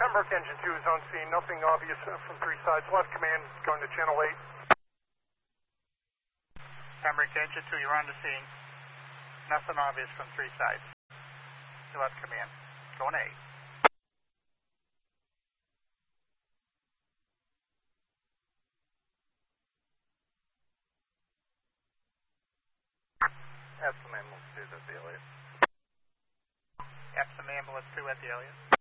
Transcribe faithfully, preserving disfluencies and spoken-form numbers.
Pembroke Engine two is on scene. Nothing obvious from three sides. Left command going to channel eight. Pembroke Engine two, you're on the scene. Nothing obvious from three sides. Left command. Going eight. Have some ambulance two at the Elliott. Have some ambulance two at the Elliott.